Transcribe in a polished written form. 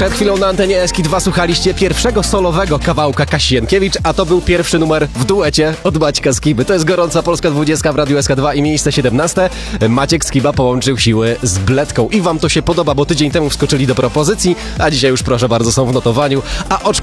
Przed chwilą na antenie Eski2 słuchaliście pierwszego solowego kawałka Kasi Jankiewicz, a to był pierwszy numer w duecie od Maćka Skiby. To jest gorąca Polska 20 w Radiu SK2 i miejsce 17. Maciek Skiba połączył siły z Bledką i wam to się podoba, bo tydzień temu wskoczyli do propozycji, a dzisiaj już proszę bardzo są w notowaniu, a